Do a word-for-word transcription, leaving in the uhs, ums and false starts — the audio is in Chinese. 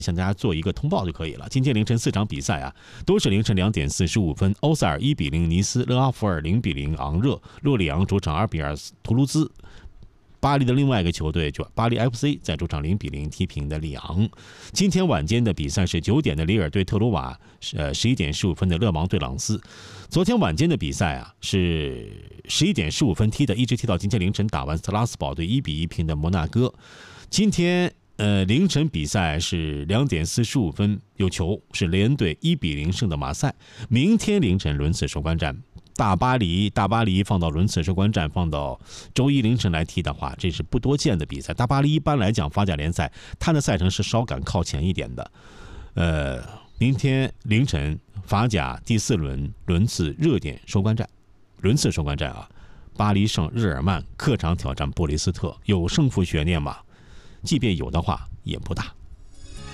向大家做一个通报就可以了。今天凌晨四场比赛啊，都是凌晨两点四十五分。欧塞尔一比零尼斯，勒阿弗尔零比零昂热，洛里昂主场二比二图卢兹。巴黎的另外一个球队就巴黎 F C 在主场零比零踢平的里昂。今天晚间的比赛是九点的里尔对特鲁瓦，呃十一点十五分的勒芒对朗斯。昨天晚间的比赛啊是十一点十五分踢的，一直踢到今天凌晨打完斯特拉斯堡队一比一平的摩纳哥。今天呃凌晨比赛是两点四十五分有球，是雷恩队一比零胜的马赛。明天凌晨轮次收官战。大巴黎，大巴黎放到轮次收官战，放到周一凌晨来踢的话，这是不多见的比赛。大巴黎一般来讲，法甲联赛它的赛程是稍赶靠前一点的。呃，明天凌晨法甲第四轮轮次热点收官战，轮次收官战啊，巴黎圣日耳曼客场挑战布雷斯特，有胜负悬念吗？即便有的话，也不大。